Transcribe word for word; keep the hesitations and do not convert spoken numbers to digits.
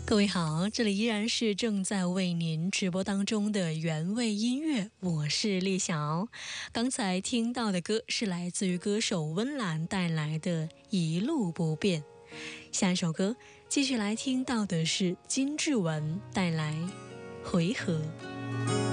各位好，这里依然是正在为您直播当中的原味音乐，我是丽晓。刚才听到的歌是来自于歌手温岚带来的《一路不变》。下一首歌继续来听到的是金志文带来《回合》。